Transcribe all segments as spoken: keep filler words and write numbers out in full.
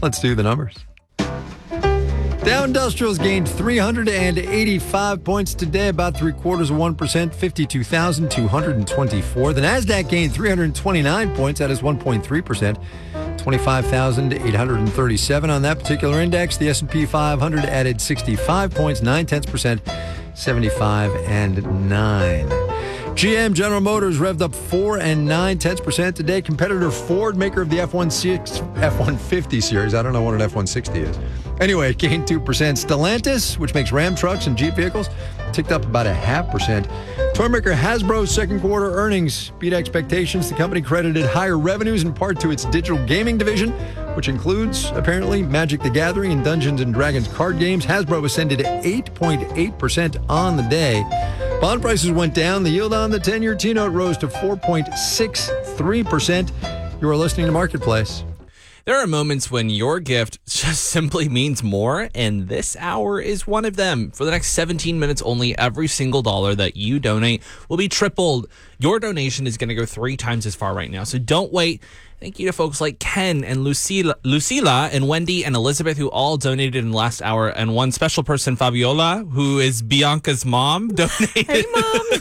Let's do the numbers. Dow Industrials gained three hundred eighty-five points today, about three quarters of one percent, fifty-two thousand two hundred twenty-four. The NASDAQ gained three hundred twenty-nine points, that is one point three percent, twenty-five thousand eight hundred thirty-seven on that particular index. The S and P five hundred added sixty-five points, nine tenths percent, seventy-five and nine. G M, General Motors, revved up four and nine tenths percent today. Competitor Ford, maker of the F one fifty series, I don't know what an F one sixty is. Anyway, it gained two percent. Stellantis, which makes Ram trucks and Jeep vehicles, ticked up about a half percent. Toymaker Hasbro's second quarter earnings beat expectations. The company credited higher revenues in part to its digital gaming division, which includes, apparently, Magic the Gathering and Dungeons and Dragons card games. Hasbro ascended eight point eight percent on the day. Bond prices went down. The yield on the ten-year T-note rose to four point six three percent. You are listening to Marketplace. There are moments when your gift just simply means more, and this hour is one of them. For the next seventeen minutes only, every single dollar that you donate will be tripled. Your donation is going to go three times as far right now, so don't wait. Thank you to folks like Ken and Lucila, Lucila and Wendy and Elizabeth, who all donated in the last hour. And one special person, Fabiola, who is Bianca's mom, donated. Hey, Mom.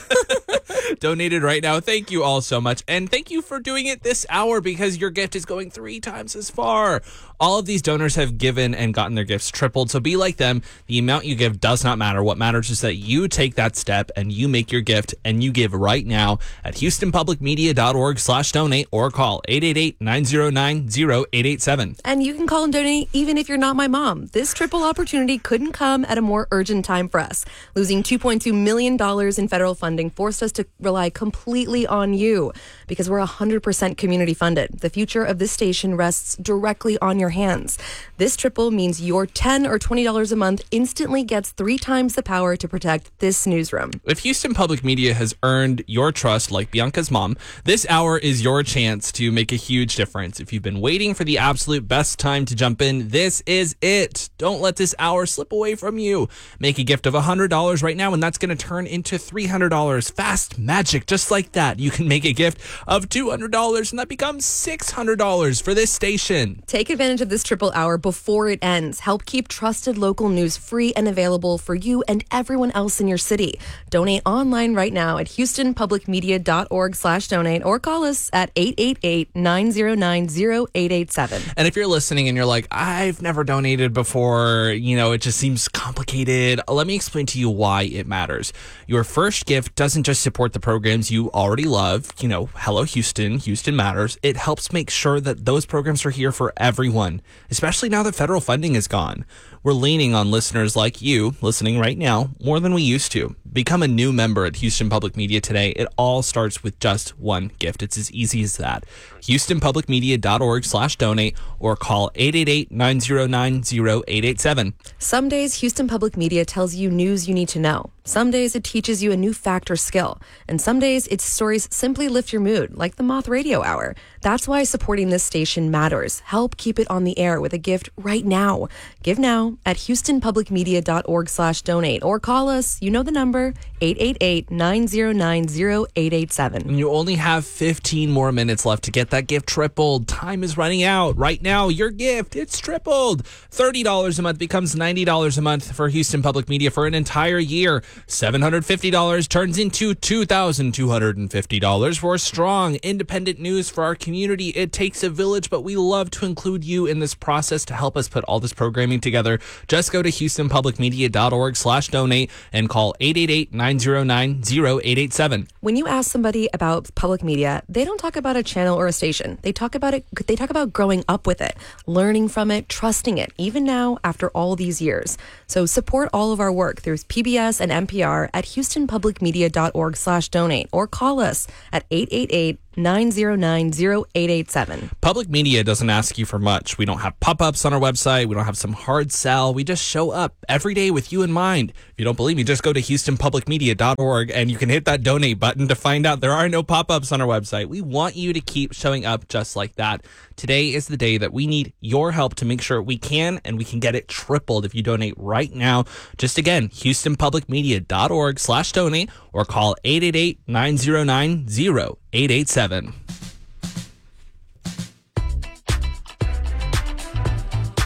donated right now. Thank you all so much. And thank you for doing it this hour, because your gift is going three times as far. All of these donors have given and gotten their gifts tripled. So be like them. The amount you give does not matter. What matters is that you take that step and you make your gift, and you give right now at houstonpublicmedia.org slash donate or call eight eight eight, nine zero nine, zero eight eight seven. And you can call and donate even if you're not my mom. This triple opportunity couldn't come at a more urgent time for us. Losing two point two million dollars in federal funding forced us to rely completely on you, because we're one hundred percent community funded. The future of this station rests directly on your hands. This triple means your ten dollars or twenty dollars a month instantly gets three times the power to protect this newsroom. If Houston Public Media has earned your trust like Bianca's mom, this hour is your chance to make a huge difference. If you've been waiting for the absolute best time to jump in, this is it. Don't let this hour slip away from you. Make a gift of one hundred dollars right now, and that's going to turn into three hundred dollars. Fast magic, just like that. You can make a gift of two hundred dollars, and that becomes six hundred dollars for this station. Take advantage of this triple hour before it ends. Help keep trusted local news free and available for you and everyone else in your city. Donate online right now at houstonpublicmedia.org slash donate or call us at eight eight eight, nine zero nine, zero eight eight seven. And if you're listening and you're like, I've never donated before, you know, it just seems complicated, let me explain to you why it matters. Your first gift doesn't just support the programs you already love, you know, Hello Houston, Houston Matters. It helps make sure that those programs are here for everyone, especially now that federal funding is gone. We're leaning on listeners like you listening right now more than we used to. Become a new member at Houston Public Media today. It all starts with just one gift. It's as easy as that. houstonpublicmedia.org slash donate or call eight eight eight, nine zero nine, zero eight eight seven. Some days, Houston Public Media tells you news you need to know. Some days it teaches you a new fact or skill. And some days its stories simply lift your mood, like the Moth Radio Hour. That's why supporting this station matters. Help keep it on the air with a gift right now. Give now at houstonpublicmedia.org slash donate or call us, you know the number, eight eight eight, nine zero nine, zero eight eight seven. And you only have fifteen more minutes left to get that gift tripled. Time is running out. Right now, your gift, it's tripled. thirty dollars a month becomes ninety dollars a month for Houston Public Media for an entire year. seven hundred fifty dollars turns into two thousand two hundred fifty dollars for strong, independent news for our community. It takes a village, but we love to include you in this process to help us put all this programming together. Just go to houstonpublicmedia.org slash donate and call eight eight eight, nine zero nine, zero eight eight seven. When you ask somebody about public media, they don't talk about a channel or a station. They talk about it. They talk about growing up with it, learning from it, trusting it, even now after all these years. So support all of our work through P B S and N P R at houstonpublicmedia.org slash donate or call us at eight eight eight, nine zero nine, zero eight eight seven. Public Media doesn't ask you for much. We don't have pop-ups on our website. We don't have some hard sell. We just show up every day with you in mind. If you don't believe me, just go to houstonpublicmedia dot org and you can hit that donate button to find out there are no pop-ups on our website. We want you to keep showing up just like that. Today is the day that we need your help to make sure we can, and we can get it tripled if you donate right now. Just again, houstonpublicmedia.org slash donate or call eight eight eight, nine zero nine, zero eight eight seven.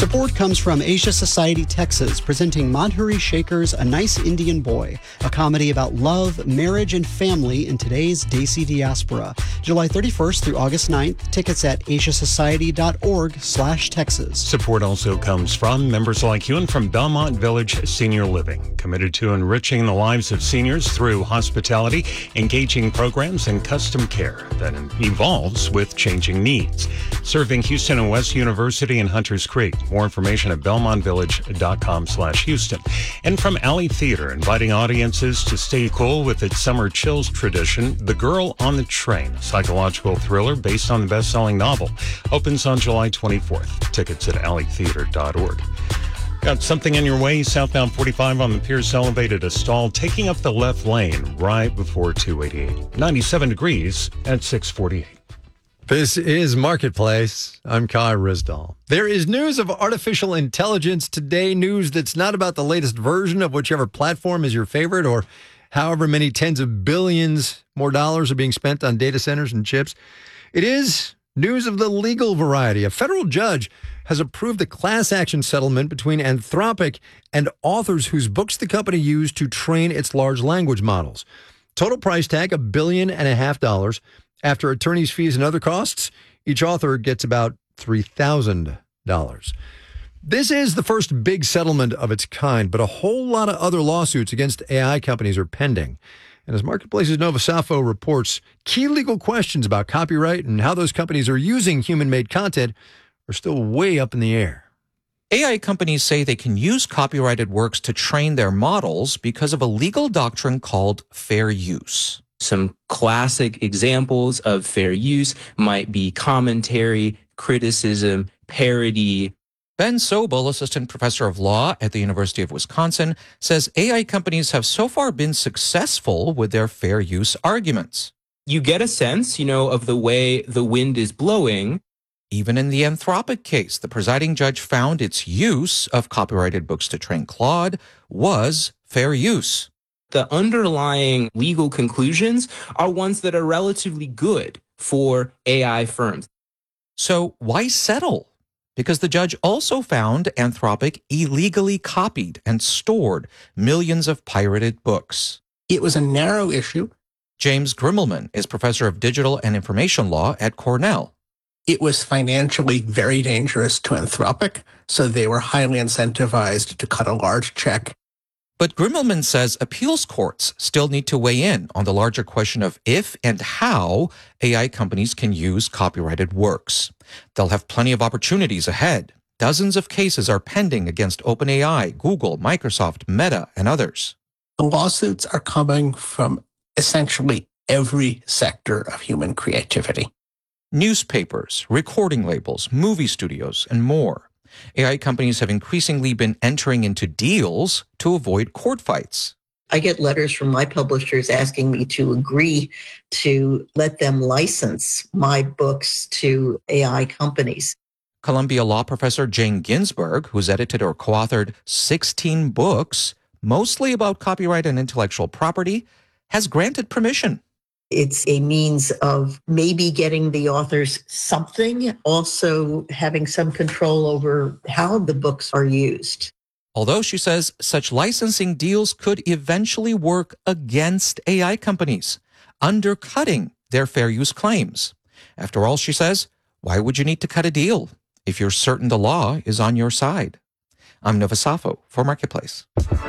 Support comes from Asia Society Texas, presenting Madhuri Shekhar's A Nice Indian Boy, a comedy about love, marriage, and family in today's Desi diaspora. July thirty-first through August ninth. Tickets at asiasociety.org slash Texas. Support also comes from members like you and from Belmont Village Senior Living, committed to enriching the lives of seniors through hospitality, engaging programs, and custom care that evolves with changing needs. Serving Houston and West University and Hunters Creek. More information at belmontvillage.com slash Houston. And from Alley Theater, inviting audiences to stay cool with its summer chills tradition, The Girl on the Train, a psychological thriller based on the best-selling novel, opens on July twenty-fourth. Tickets at alley theater dot org. Got something in your way? Southbound forty-five on the Pierce Elevated, a stall taking up the left lane right before two eighty-eight. ninety-seven degrees at six forty-eight. This is Marketplace. I'm Kai Rizdal. There is news of artificial intelligence today, news that's not about the latest version of whichever platform is your favorite or however many tens of billions more dollars are being spent on data centers and chips. It is news of the legal variety. A federal judge has approved a class action settlement between Anthropic and authors whose books the company used to train its large language models. Total price tag, a billion and a half dollars. After attorney's fees and other costs, each author gets about three thousand dollars. This is the first big settlement of its kind, but a whole lot of other lawsuits against A I companies are pending. And as Marketplace's Nova Safo reports, key legal questions about copyright and how those companies are using human-made content are still way up in the air. A I companies say they can use copyrighted works to train their models because of a legal doctrine called fair use. Some classic examples of fair use might be commentary, criticism, parody. Ben Sobel, assistant professor of law at the University of Wisconsin, says A I companies have so far been successful with their fair use arguments. You get a sense, you know, of the way the wind is blowing. Even in the Anthropic case, the presiding judge found its use of copyrighted books to train Claude was fair use. The underlying legal conclusions are ones that are relatively good for A I firms. So why settle? Because the judge also found Anthropic illegally copied and stored millions of pirated books. It was a narrow issue. James Grimmelman is professor of digital and information law at Cornell. It was financially very dangerous to Anthropic, so they were highly incentivized to cut a large check. But Grimmelman says appeals courts still need to weigh in on the larger question of if and how A I companies can use copyrighted works. They'll have plenty of opportunities ahead. Dozens of cases are pending against OpenAI, Google, Microsoft, Meta, and others. The lawsuits are coming from essentially every sector of human creativity. Newspapers, recording labels, movie studios, and more. A I companies have increasingly been entering into deals to avoid court fights. I get letters from my publishers asking me to agree to let them license my books to A I companies. Columbia law professor Jane Ginsburg, who's edited or co-authored sixteen books, mostly about copyright and intellectual property, has granted permission. It's a means of maybe getting the authors something, also having some control over how the books are used. Although she says such licensing deals could eventually work against A I companies, undercutting their fair use claims. After all, she says, why would you need to cut a deal if you're certain the law is on your side? I'm Nova Safo for Marketplace.